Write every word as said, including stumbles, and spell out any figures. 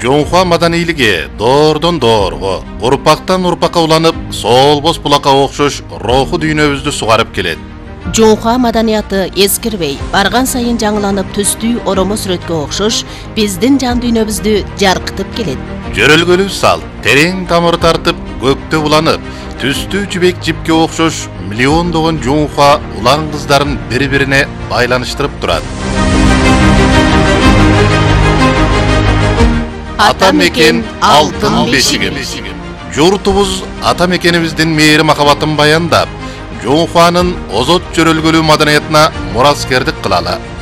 Жоңхуа маданийлиги доордон доорго, урпактан урпакка уланып, солбос булакка окшош руху дүйнөбүздү сугарып келет. Жоңхуа маданияты эскирбей, барган сайын жаңыланып түстүү оромо сүрөткө окшош, биздин жан дүйнөбүздү жаркытып келет. Жөрөлгөлүү салт, терең тамыр тартып, көктө уланып, түстүү жибек жипке окшош миллиондогон жоңхуа улан кыздарын бири-бирине байланыштырып турат. Ата мекен алтын бешиги. Журтубуз ата мекенибиздин мээри махабатын баяндап, Жоңхуанын озот жөрөлгөлүү маданиятына мураскердик кылалы.